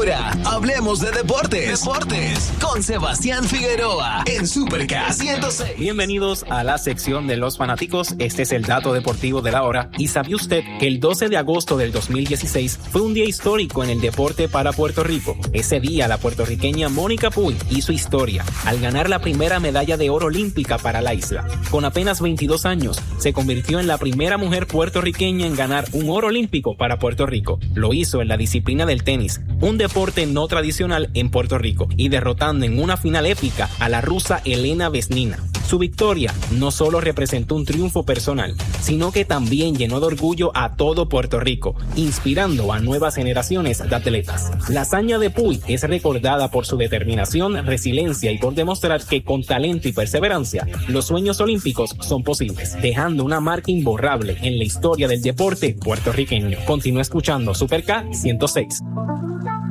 Ahora, hablemos de deportes. Con Sebastián Figueroa en Super K 106. Bienvenidos a la sección de los fanáticos. Este es el dato deportivo de la hora. ¿Y sabía usted que el 12 de agosto del 2016 fue un día histórico en el deporte para Puerto Rico? Ese día, la puertorriqueña Mónica Puig hizo historia al ganar la primera medalla de oro olímpica para la isla. Con apenas 22 años, se convirtió en la primera mujer puertorriqueña en ganar un oro olímpico para Puerto Rico. Lo hizo en la disciplina del tenis, un deporte no tradicional en Puerto Rico, y derrotando en una final épica a la rusa Elena Vesnina. Su victoria no solo representó un triunfo personal, sino que también llenó de orgullo a todo Puerto Rico, inspirando a nuevas generaciones de atletas. La hazaña de Puig es recordada por su determinación, resiliencia y por demostrar que con talento y perseverancia, los sueños olímpicos son posibles, dejando una marca imborrable en la historia del deporte puertorriqueño. Continúa escuchando Super K 106.